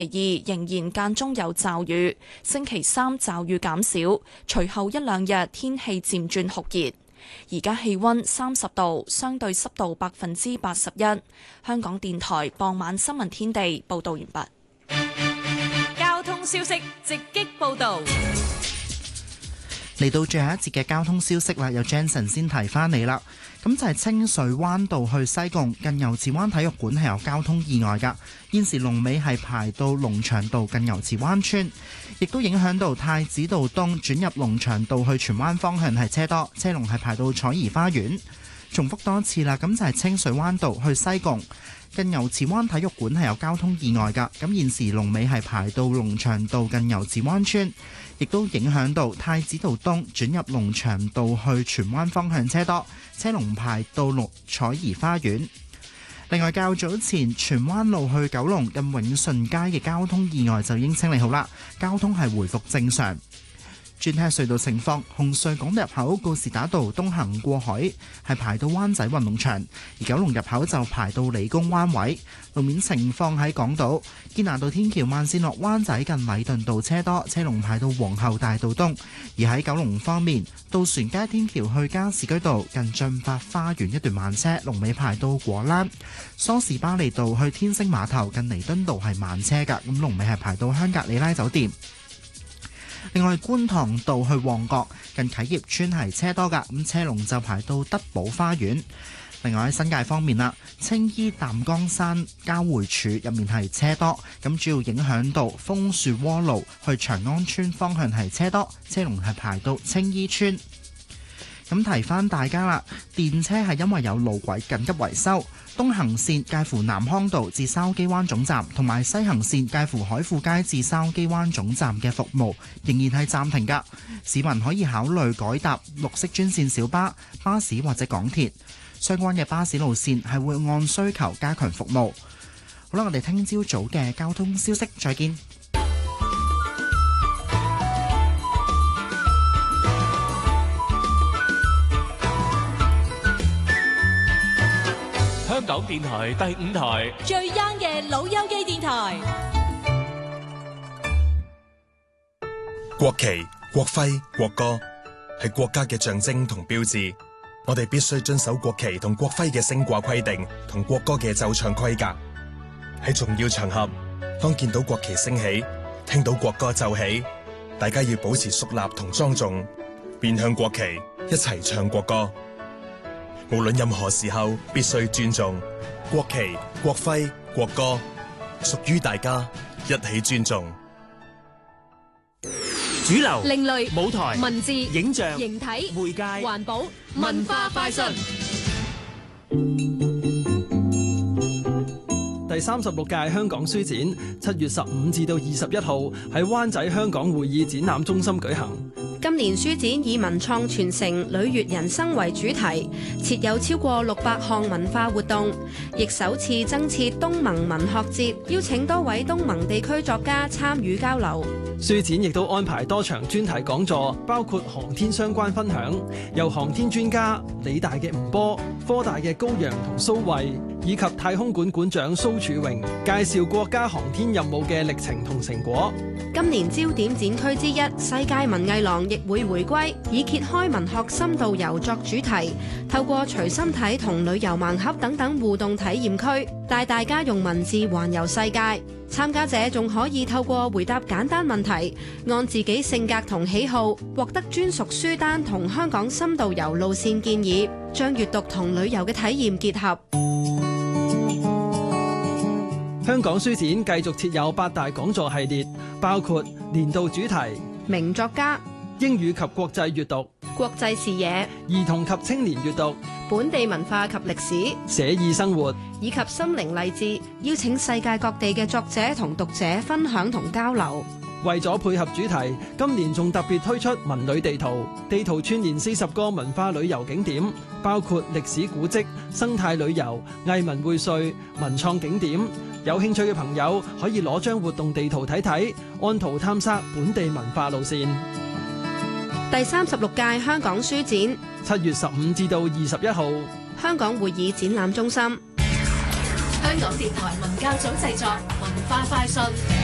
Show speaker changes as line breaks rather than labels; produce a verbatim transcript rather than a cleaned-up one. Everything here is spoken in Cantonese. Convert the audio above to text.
期二仍然間中有驟雨，星期三驟雨減少，隨後一兩日天氣漸轉酷熱。而家氣溫三十度，相對濕度百分之八十一。香港電台傍晚新聞天地報道完畢。
交通消息直擊報道。
嚟到最後一節嘅交通消息啦，有 Jensen 先提翻你啦。咁就係清水灣道去西貢近牛池灣體育館係有交通意外㗎，現時龍尾係排到龍翔道近牛池灣村，亦都影響到太子道東轉入龍翔道去荃灣方向係車多，車龍係排到彩怡花園。重複多次啦，咁就係清水灣道去西貢近牛池灣體育館係有交通意外㗎，咁現時龍尾係排到龍翔道近牛池灣村，亦都影響到太子道東轉入龍翔道去荃灣方向車多，車龍排到六彩怡花園。另外較早前荃灣路去九龍近永順街嘅交通意外就已經清理好啦，交通係回復正常。轉睇下隧道情況，紅隧港島入口告士打道東行過海係排到灣仔運動場，而九龍入口就排到理工灣位。路面情況喺港島堅拿道天橋慢線落灣仔近禮頓道車多，車龍排到皇后大道東。而喺九龍方面，渡船街天橋去加士居道近駿發花園一段慢車，龍尾排到果欄。梳士巴利道去天星碼頭近彌敦道係慢車㗎，咁龍尾係排到香格里拉酒店。另外觀塘道去旺角近啟業邨係車多㗎，咁車龍就排到德寶花園。另外喺新界方面啦，青衣淡江山交匯處入面係車多，咁主要影響到楓樹窩路去長安村方向係車多，車龍係排到青衣村。咁提翻大家啦，電車係因為有路軌緊急維修，東行線介乎南康道至筲箕灣總站，同埋西行線介乎海富街至筲箕灣總站嘅服務仍然係暫停㗎。市民可以考慮改搭綠色專線小巴、巴士或者港鐵，相關嘅巴士路線係會按需求加強服務。好啦，我哋聽朝早嘅交通消息再見。
香港電台第五台
最 young 嘅老友記電台。
國旗、國徽、國歌係國家嘅象徵同標誌，我哋必須遵守國旗同國徽嘅升掛規定同國歌嘅奏唱規格。喺重要場合，當見到國旗升起，聽到國歌奏起，大家要保持肅立同莊重，面向國旗一齊唱國歌。無論任何時候，必須尊重國旗、國徽、國歌，屬於大家，一起尊重。
主流、
另類
舞台、
文字、
影像、
形體、
媒介、
環保、文化快訊。
第三十六屆香港書展七月十五至到二十一號喺灣仔香港會議展覽中心舉行。
今年書展以文創傳承、履越人生為主題，設有超過六百項文化活動，亦首次增設東盟文學節，邀請多位東盟地區作家參與交流。
書展亦都安排多場專題講座，包括航天相關分享，由航天專家理大嘅吳波、科大嘅高陽同蘇慧，以及太空館館長蘇柱榮介紹國家航天任務嘅歷程同成果。
今年焦點展區之一世界文藝廊亦會回歸，以揭開文學深度遊作主題，透過隨身睇同旅遊盲盒等等互動體驗區，帶大家用文字環遊世界。參加者仲可以透過回答簡單問題，按自己性格同喜好獲得專屬書單同香港深度遊路線建議，將閱讀同旅遊嘅體驗結合。
香港書展繼續設有八大講座系列，包括年度主題、
名作家、
英語及國際閱讀、
國際視野、
兒童及青年閱讀、
本地文化及歷史、
寫意生活
以及心靈勵志，邀請世界各地嘅作者同讀者分享同交流。
為咗配合主題，今年仲特別推出文旅地圖，地圖串連四十個文化旅遊景點，包括歷史古蹟、生態旅遊、藝文薈萃、文創景點。有興趣嘅朋友可以攞張活動地圖睇睇，按圖探索本地文化路線。
第三十六屆香港書展，
七月十五至到二十一號，
香港會議展覽中心。
香港電台文教組製作，文化快訊。